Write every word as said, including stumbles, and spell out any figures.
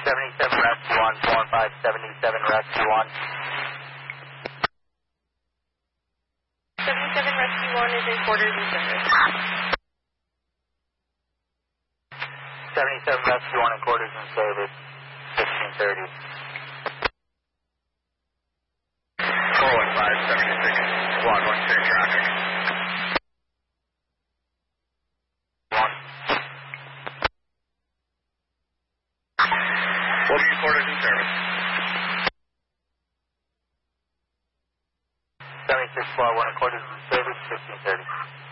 seventy-seven rescue one, four one five seventy-seven rescue one. seventy-seven rescue one is in quarters and service. seventy-seven rescue one in quarters and service, fifteen thirty. four one five seventy-six, squad one clear traffic. One. What are your quarters in service? seventy-six squad one in quarters and service, fifteen thirty.